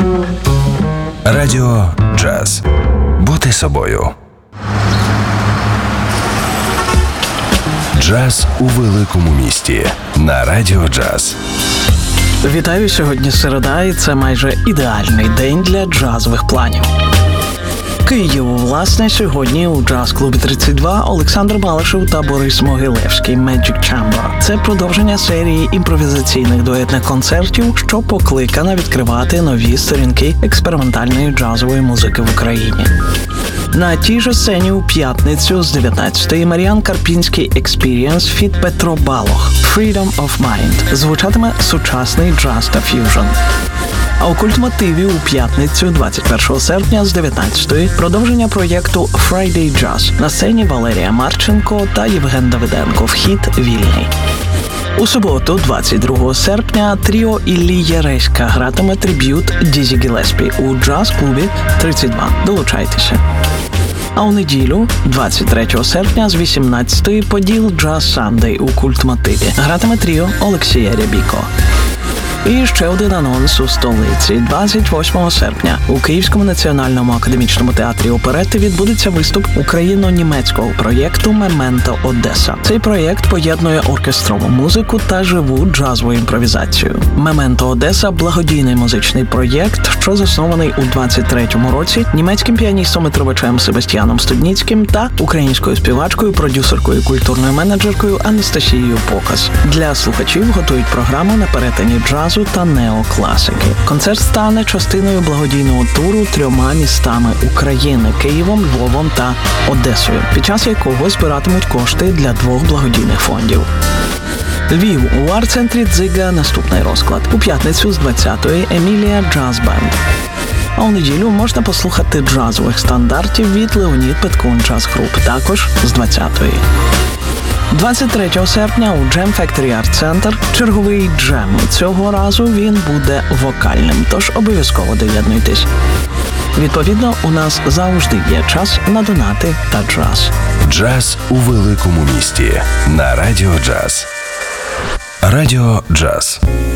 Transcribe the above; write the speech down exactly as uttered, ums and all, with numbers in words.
Радіо Джаз. Бути собою. Джаз у великому місті на Радіо Джаз. Вітаю, сьогодні середа, і це майже ідеальний день для джазових планів. Київ, власне, сьогодні у джаз-клубі тридцять два Олександр Малишев та Борис Могилевський «Magic Chamber». Це продовження серії імпровізаційних дуетних концертів, що покликана відкривати нові сторінки експериментальної джазової музики в Україні. На тій же сцені у п'ятницю з дев'ятнадцятої Мар'ян Карпінський «Experience» фіт Петро Балох «Freedom of Mind». Звучатиме сучасний джаз та ф'южн. А у культмотиві у п'ятницю двадцять першого серпня з дев'ятнадцятої продовження проєкту Friday Jazz на сцені Валерія Марченко та Євген Давиденко в хіт «Вільний». У суботу, двадцять другого серпня, тріо Іллі Яреська гратиме триб'ют Дізі Гілеспі у джаз-клубі тридцять два. Долучайтеся. А у неділю, двадцять третього серпня, з вісімнадцятої Поділ Джаз Сандей у культмотиві гратиме тріо Олексія Рябіко. І ще один анонс у столиці. двадцять восьмого серпня у Київському національному академічному театрі оперети відбудеться виступ україно-німецького проєкту «Мементо Одеса». Цей проєкт поєднує оркестрову музику та живу джазову імпровізацію. «Мементо Одеса» – благодійний музичний проєкт, що заснований у двадцять третьому році німецьким піаністом і трубачем Себастьяном Студніцьким та українською співачкою, продюсеркою, культурною менеджеркою Анастасією Покас. Для слухачів готують програму на перетині джазу та неокласики. Концерт стане частиною благодійного туру трьома містами України – Києвом, Львовом та Одесою, під час якого збиратимуть кошти для двох благодійних фондів. Львів. У арт-центрі «Дзига» наступний розклад. У п'ятницю з двадцятої Емілія Джаз Бенд. А у неділю можна послухати джазових стандартів від Леонід Петкун Джаз Груп, також з двадцятої. двадцять третього серпня у Jam Factory Art Center черговий джем. Цього разу він буде вокальним, тож обов'язково доєднуйтесь. Відповідно, у нас завжди є час на донати та джаз. Джаз у великому місті на Радіо Джаз. Радіо Джаз.